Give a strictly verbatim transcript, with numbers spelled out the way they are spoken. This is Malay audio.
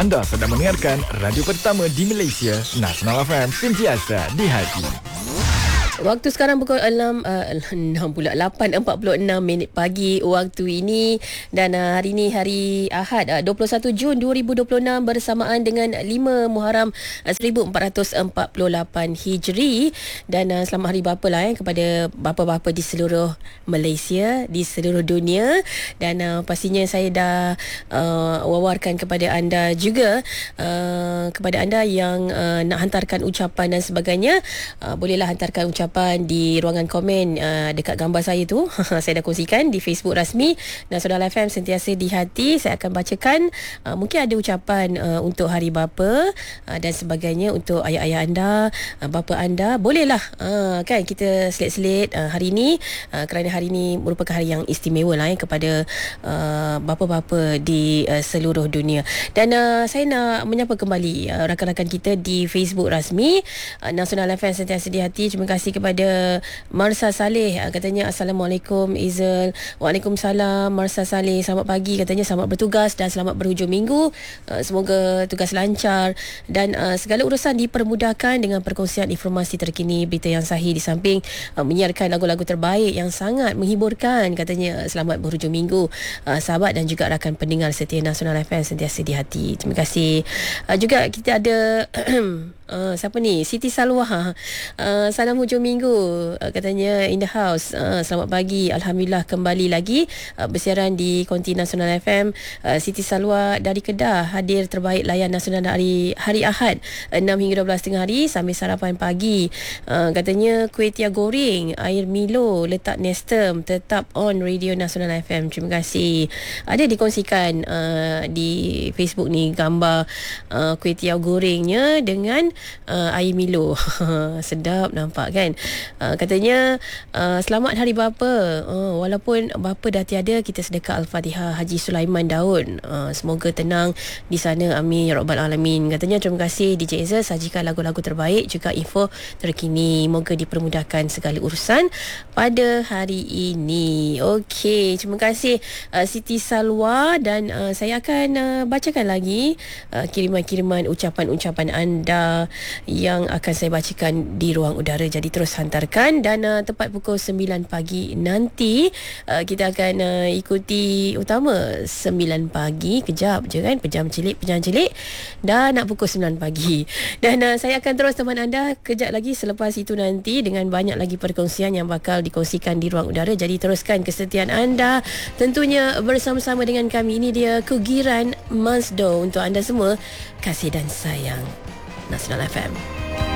Anda sedang mendengarkan radio pertama di Malaysia, Nasional F M, sentiasa di hati. Waktu sekarang pukul enam, uh, enam pula lapan empat puluh enam minit pagi waktu ini. Dan uh, hari ini hari Ahad, uh, dua puluh satu Jun dua ribu dua puluh enam, bersamaan dengan lima Muharram uh, seribu empat ratus empat puluh lapan Hijri. Dan uh, selamat Hari Bapa lah eh, kepada bapa-bapa di seluruh Malaysia, di seluruh dunia. Dan uh, pastinya saya dah uh, wawarkan kepada anda juga, uh, kepada anda yang uh, nak hantarkan ucapan dan sebagainya, uh, bolehlah hantarkan ucapan di ruangan komen uh, dekat gambar saya tu. Saya dah kongsikan di Facebook rasmi Nasional F M, sentiasa di hati. Saya akan bacakan, uh, mungkin ada ucapan uh, untuk Hari Bapa uh, dan sebagainya untuk ayah-ayah anda, uh, bapa anda. Bolehlah uh, kan kita selit-selit uh, hari ini, uh, kerana hari ini merupakan hari yang istimewa lah eh, kepada uh, bapa-bapa di uh, seluruh dunia. Dan uh, saya nak menyapa kembali uh, rakan-rakan kita di Facebook rasmi uh, Nasional F M, sentiasa di hati. Terima kasih kepada Marsa Saleh, katanya Assalamualaikum Izzel. Waalaikumsalam Marsa Saleh, selamat pagi, katanya selamat bertugas dan selamat berhujung minggu, semoga tugas lancar dan uh, segala urusan dipermudahkan dengan perkongsian informasi terkini, berita yang sahih, di samping uh, menyiarkan lagu-lagu terbaik yang sangat menghiburkan. Katanya selamat berhujung minggu uh, sahabat dan juga rakan pendengar setia Nasional F M, sentiasa di hati. Terima kasih. Uh, juga kita ada uh, siapa ni, Siti Salwa, uh, salam hujung minggu, uh, katanya in the house. Uh, selamat pagi, alhamdulillah kembali lagi uh, bersiaran di Konti Nasional F M. uh, Siti Salwa dari Kedah, hadir terbaik layan nasional hari hari Ahad enam hingga dua belas tengah hari sambil sarapan pagi. uh, katanya kuih tiaw goreng, air Milo, letak Nestem, tetap on radio Nasional F M. Terima kasih. Ada dikongsikan uh, di Facebook ni gambar uh, kuih tiaw gorengnya dengan uh, air Milo. Sedap nampak kan. Uh, katanya uh, selamat Hari Bapa. Uh, walaupun bapa dah tiada, kita sedekah Al-Fatihah Haji Sulaiman Daud. Uh, semoga tenang di sana, amin ya rabbal alamin. Katanya terima kasih D J Ezra, sajikan lagu-lagu terbaik juga info terkini, moga dipermudahkan segala urusan pada hari ini. Okey, terima kasih uh, Siti Salwa. Dan uh, saya akan uh, bacakan lagi uh, kiriman-kiriman ucapan-ucapan anda yang akan saya bacakan di ruang udara. Jadi terus hantarkan. Dan uh, tepat pukul sembilan pagi nanti uh, kita akan uh, ikuti utama sembilan pagi. Kejap je kan, pejam celik pejam celik dah nak pukul sembilan pagi. Dan uh, saya akan terus teman anda kejap lagi selepas itu nanti dengan banyak lagi perkongsian yang bakal dikongsikan di ruang udara. Jadi teruskan kesetiaan anda tentunya bersama-sama dengan kami. Ini dia Kugiran Mazdo untuk anda semua. Kasih dan sayang, Nasional F M.